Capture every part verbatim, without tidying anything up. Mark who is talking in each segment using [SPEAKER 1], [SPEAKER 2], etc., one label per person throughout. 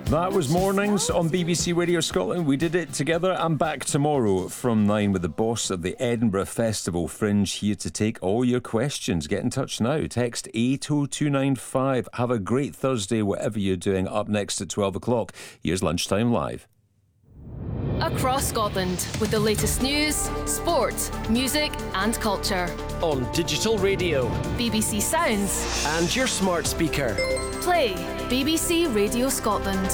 [SPEAKER 1] That was Mornings on B B C Radio Scotland. We did it together. I'm back tomorrow from nine with the boss of the Edinburgh Festival Fringe, here to take all your questions. Get in touch now. Text eight oh two nine five. Have a great Thursday, whatever you're doing. Up next at twelve o'clock, here's Lunchtime Live.
[SPEAKER 2] Across Scotland, with the latest news, sport, music and culture.
[SPEAKER 3] On digital radio,
[SPEAKER 2] B B C Sounds
[SPEAKER 3] and your smart speaker.
[SPEAKER 2] Play B B C Radio Scotland.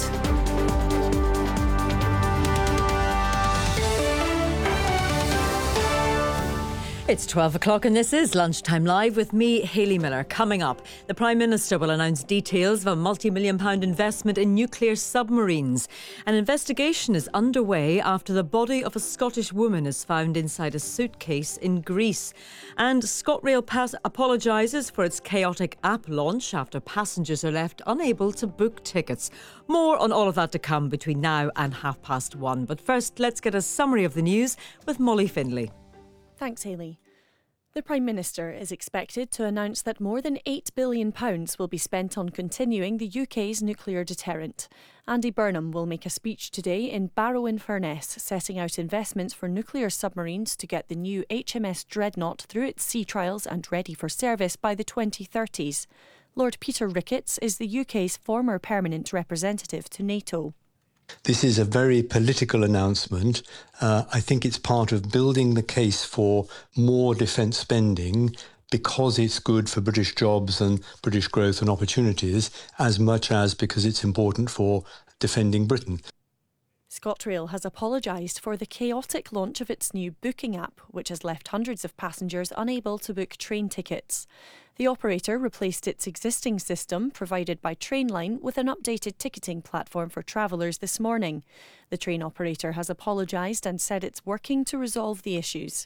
[SPEAKER 4] It's twelve o'clock and this is Lunchtime Live with me, Hayley Miller. Coming up, the Prime Minister will announce details of a multi-million pound investment in nuclear submarines. An investigation is underway after the body of a Scottish woman is found inside a suitcase in Greece. And ScotRail Pass apologises for its chaotic app launch after passengers are left unable to book tickets. More on all of that to come between now and half past one. But first, let's get a summary of the news with Molly Findlay.
[SPEAKER 5] Thanks, Hayley. The Prime Minister is expected to announce that more than eight billion pounds will be spent on continuing the U K's nuclear deterrent. Andy Burnham will make a speech today in Barrow-in-Furness, setting out investments for nuclear submarines to get the new H M S Dreadnought through its sea trials and ready for service by the twenty thirties. Lord Peter Ricketts is the U K's former permanent representative to NATO.
[SPEAKER 6] This is a very political announcement. Uh, I think it's part of building the case for more defence spending because it's good for British jobs and British growth and opportunities, as much as because it's important for defending Britain.
[SPEAKER 5] ScotRail has apologised for the chaotic launch of its new booking app, which has left hundreds of passengers unable to book train tickets. The operator replaced its existing system, provided by Trainline, with an updated ticketing platform for travellers this morning. The train operator has apologised and said it's working to resolve the issues.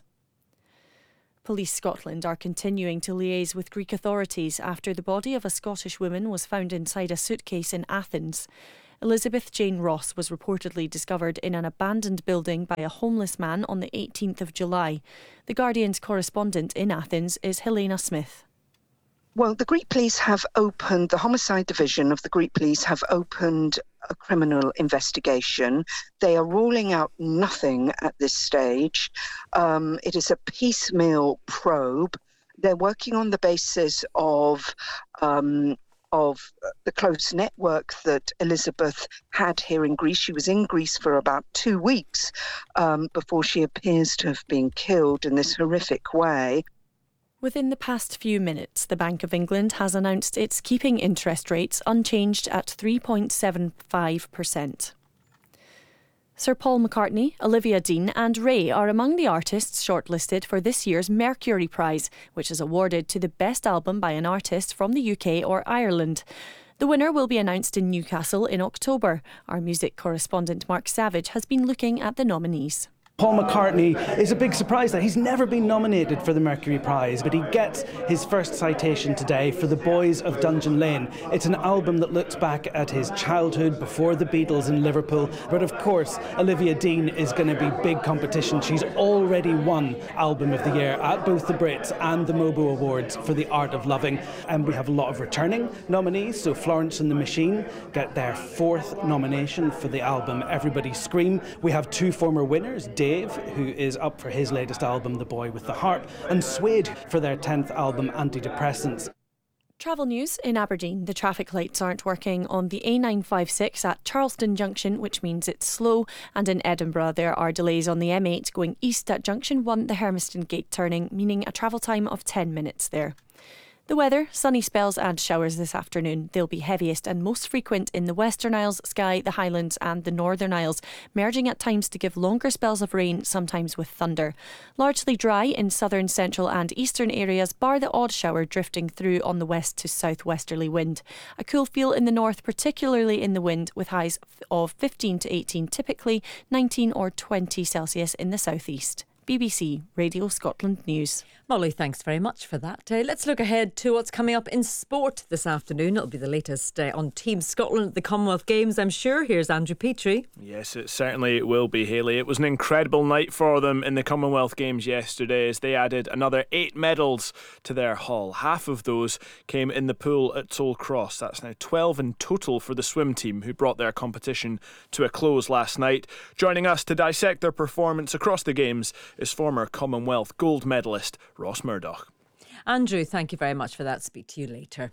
[SPEAKER 5] Police Scotland are continuing to liaise with Greek authorities after the body of a Scottish woman was found inside a suitcase in Athens. Elizabeth Jane Ross was reportedly discovered in an abandoned building by a homeless man on the eighteenth of July. The Guardian's correspondent in Athens is Helena Smith.
[SPEAKER 7] Well, the Greek police have opened, the homicide division of the Greek police have opened a criminal investigation. They are ruling out nothing at this stage. Um, it is a piecemeal probe. They're working on the basis of um, of the close network that Elizabeth had here in Greece. She was in Greece for about two weeks um, before she appears to have been killed in this horrific way.
[SPEAKER 5] Within the past few minutes, the Bank of England has announced it's keeping interest rates unchanged at three point seven five percent. Sir Paul McCartney, Olivia Dean and Ray are among the artists shortlisted for this year's Mercury Prize, which is awarded to the best album by an artist from the U K or Ireland. The winner will be announced in Newcastle in October. Our music correspondent Mark Savage has been looking at the nominees.
[SPEAKER 8] Paul McCartney is a big surprise that he's never been nominated for the Mercury Prize, but he gets his first citation today for The Boys of Dungeon Lane. It's an album that looks back at his childhood before the Beatles in Liverpool, but of course Olivia Dean is going to be big competition. She's already won Album of the Year at both the Brits and the Mobo Awards for The Art of Loving, and we have a lot of returning nominees. So Florence and the Machine get their fourth nomination for the album Everybody Scream. We have two former winners, Dave, who is up for his latest album, The Boy with the Harp, and Suede for their tenth album, Antidepressants.
[SPEAKER 5] Travel news in Aberdeen. The traffic lights aren't working on the A nine five six at Charleston Junction, which means it's slow. And in Edinburgh, there are delays on the M eight going east at Junction one, the Hermiston Gate turning, meaning a travel time of ten minutes there. The weather, sunny spells and showers this afternoon. They'll be heaviest and most frequent in the Western Isles, Skye, the Highlands and the Northern Isles, merging at times to give longer spells of rain, sometimes with thunder. Largely dry in southern, central and eastern areas, bar the odd shower drifting through on the west to southwesterly wind. A cool feel in the north, particularly in the wind, with highs of fifteen to eighteen typically, nineteen or twenty Celsius in the southeast. B B C Radio Scotland News.
[SPEAKER 4] Molly, thanks very much for that. Uh, let's look ahead to what's coming up in sport this afternoon. It'll be the latest uh, on Team Scotland at the Commonwealth Games, I'm sure. Here's Andrew Petrie.
[SPEAKER 9] Yes, it certainly will be, Hayley. It was an incredible night for them in the Commonwealth Games yesterday as they added another eight medals to their haul. Half of those came in the pool at Tollcross. That's now twelve in total for the swim team, who brought their competition to a close last night. Joining us to dissect their performance across the Games is former Commonwealth gold medalist Ross Murdoch.
[SPEAKER 4] Andrew, thank you very much for that. Speak to you later.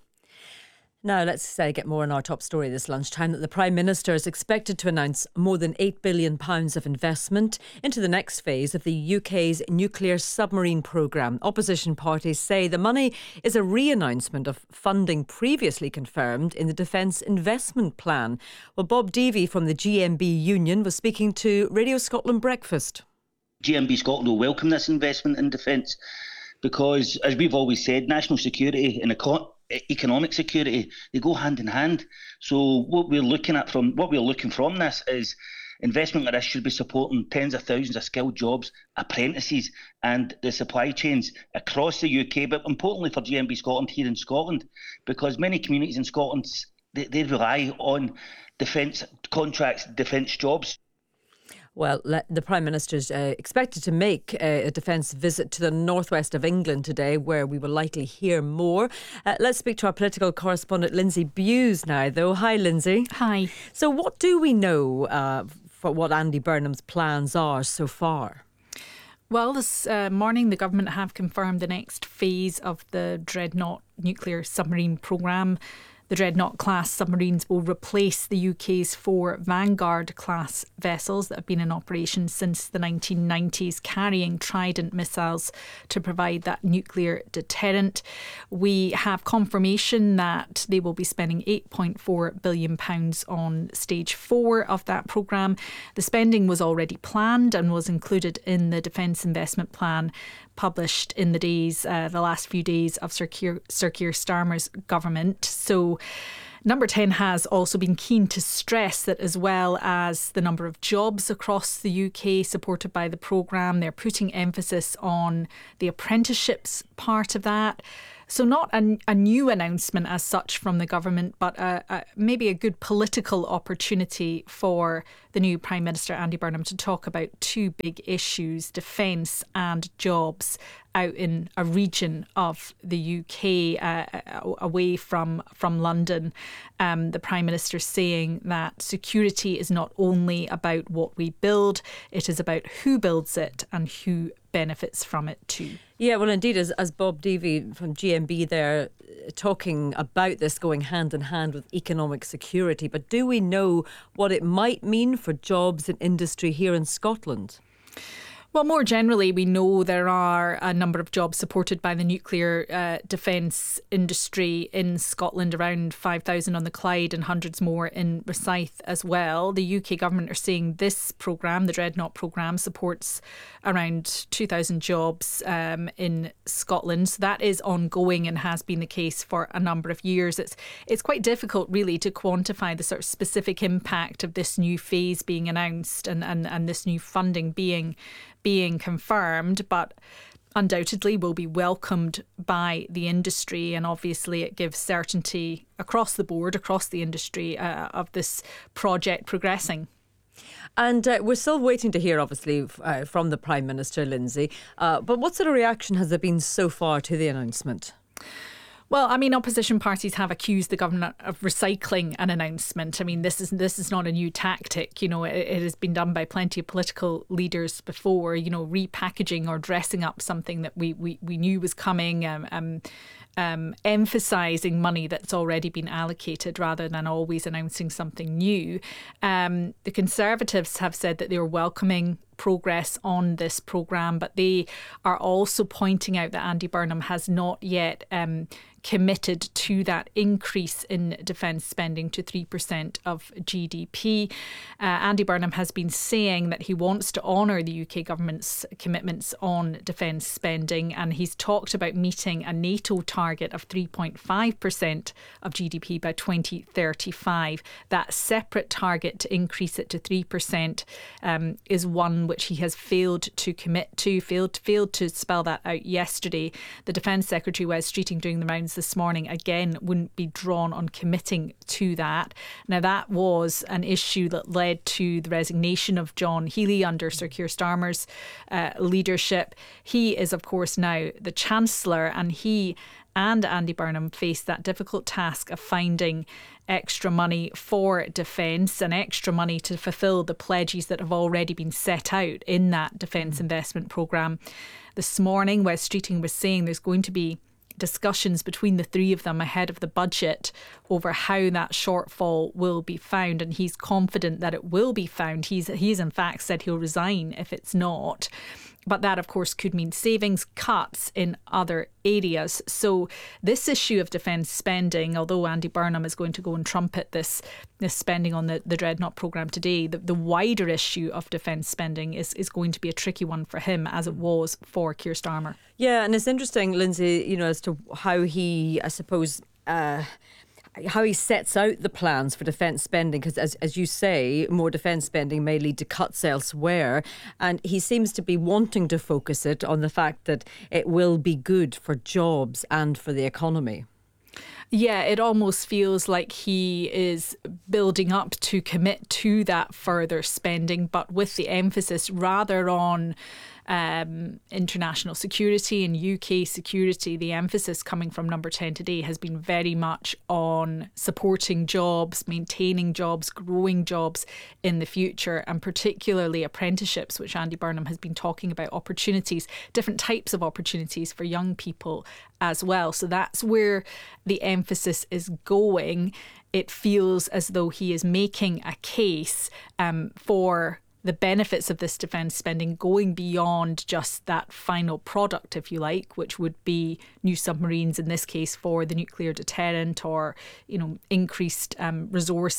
[SPEAKER 4] Now, let's uh, get more on our top story this lunchtime, that the Prime Minister is expected to announce more than eight billion pounds of investment into the next phase of the U K's nuclear submarine programme. Opposition parties say the money is a re-announcement of funding previously confirmed in the Defence Investment Plan. Well, Bob Deavy from the G M B Union was speaking to Radio Scotland Breakfast.
[SPEAKER 10] G M B Scotland will welcome this investment in defence because, as we've always said, national security and eco- economic security, they go hand in hand. So what we're looking at from what we're looking from this is investment like this should be supporting tens of thousands of skilled jobs, apprentices and the supply chains across the U K, but importantly for G M B Scotland here in Scotland, because many communities in Scotland, they, they rely on defence contracts, defence jobs.
[SPEAKER 4] Well, the Prime Minister is uh, expected to make uh, a defence visit to the northwest of England today, where we will likely hear more. Uh, let's speak to our political correspondent, Lindsay Bewes, now, though. Hi, Lindsay.
[SPEAKER 11] Hi.
[SPEAKER 4] So what do we know uh, for what Andy Burnham's plans are so far?
[SPEAKER 11] Well, this uh, morning the government have confirmed the next phase of the Dreadnought nuclear submarine programme. The Dreadnought-class submarines will replace the U K's four Vanguard-class vessels that have been in operation since the nineteen nineties, carrying Trident missiles to provide that nuclear deterrent. We have confirmation that they will be spending eight point four billion pounds on stage four of that programme. The spending was already planned and was included in the Defence Investment Plan published in the days, uh, the last few days of Sir Keir, Sir Keir Starmer's government. So Number ten has also been keen to stress that, as well as the number of jobs across the U K supported by the programme, they're putting emphasis on the apprenticeships part of that. So not a, a new announcement as such from the government, but a, a, maybe a good political opportunity for the new Prime Minister, Andy Burnham, to talk about two big issues, defence and jobs, out in a region of the U K uh, away from, from London. Um, the Prime Minister saying that security is not only about what we build, it is about who builds it and who benefits from it too.
[SPEAKER 4] Yeah, well, indeed, as, as Bob Deavy from G M B there talking about this going hand in hand with economic security. But do we know what it might mean for jobs and industry here in Scotland?
[SPEAKER 11] Well, more generally, we know there are a number of jobs supported by the nuclear uh, defence industry in Scotland, around five thousand on the Clyde and hundreds more in Rosyth as well. The U K government are saying this programme, the Dreadnought programme, supports around two thousand jobs um, in Scotland. So that is ongoing and has been the case for a number of years. It's it's quite difficult, really, to quantify the sort of specific impact of this new phase being announced and, and, and this new funding being being confirmed, but undoubtedly will be welcomed by the industry, and obviously it gives certainty across the board, across the industry, uh, of this project progressing.
[SPEAKER 4] And uh, we're still waiting to hear, obviously, uh, from the Prime Minister, Lindsay. Uh, but what sort of reaction has there been so far to the announcement?
[SPEAKER 11] Well, I mean, opposition parties have accused the government of recycling an announcement. I mean, this is this is not a new tactic. You know, it, it has been done by plenty of political leaders before, you know, repackaging or dressing up something that we, we, we knew was coming, um, um, um, emphasising money that's already been allocated rather than always announcing something new. Um, the Conservatives have said that they are welcoming progress on this programme, but they are also pointing out that Andy Burnham has not yet um, committed to that increase in defence spending to three percent of G D P. Uh, Andy Burnham has been saying that he wants to honour the U K government's commitments on defence spending, and he's talked about meeting a NATO target of three point five percent of G D P by twenty thirty-five. That separate target to increase it to three percent um, is one plan, which he has failed to commit to, failed, failed to spell that out yesterday. The Defence Secretary, Wes Streeting, doing the rounds this morning, again, wouldn't be drawn on committing to that. Now, that was an issue that led to the resignation of John Healey under Sir Keir Starmer's uh, leadership. He is, of course, now the Chancellor, and he and Andy Burnham face that difficult task of finding extra money for defence and extra money to fulfil the pledges that have already been set out in that defence investment programme. This morning, Wes Streeting was saying there's going to be discussions between the three of them ahead of the budget over how that shortfall will be found, and he's confident that it will be found. He's he's in fact said he'll resign if it's not. But that, of course, could mean savings cuts in other areas. So this issue of defence spending, although Andy Burnham is going to go and trumpet this, this spending on the, the Dreadnought programme today, the, the wider issue of defence spending is, is going to be a tricky one for him, as it was for Keir Starmer.
[SPEAKER 4] Yeah, and it's interesting, Lindsay, you know, as to how he, I suppose... Uh, how he sets out the plans for defence spending, because as, as you say, more defence spending may lead to cuts elsewhere, and he seems to be wanting to focus it on the fact that it will be good for jobs and for the economy.
[SPEAKER 11] Yeah, it almost feels like he is building up to commit to that further spending, but with the emphasis rather on um, international security and U K security. The emphasis coming from Number ten today has been very much on supporting jobs, maintaining jobs, growing jobs in the future, and particularly apprenticeships, which Andy Burnham has been talking about, opportunities, different types of opportunities for young people as well. So that's where the emphasis is going. It feels as though he is making a case um, for the benefits of this defence spending going beyond just that final product, if you like, which would be new submarines, in this case for the nuclear deterrent, or, you know, increased um, resource